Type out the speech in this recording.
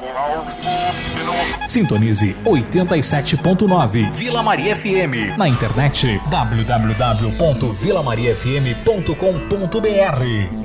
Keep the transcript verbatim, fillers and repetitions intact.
Sintonize oitenta e sete ponto nove Vila Maria F M. Na internet w w w ponto vila maria f m ponto com ponto b r.